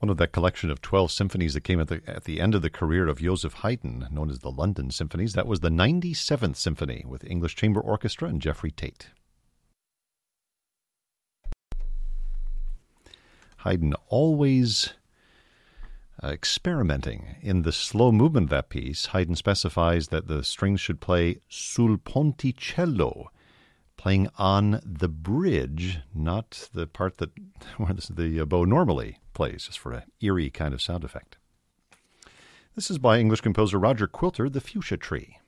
One of that collection of 12 symphonies that came at the end of the career of Joseph Haydn, known as the London Symphonies, that was the 97th Symphony with English Chamber Orchestra and Jeffrey Tate. Haydn always experimenting. In the slow movement of that piece, Haydn specifies that the strings should play sul ponticello, playing on the bridge, not the part that where the bow normally plays, just for an eerie kind of sound effect. This is by English composer Roger Quilter, The Fuchsia Tree.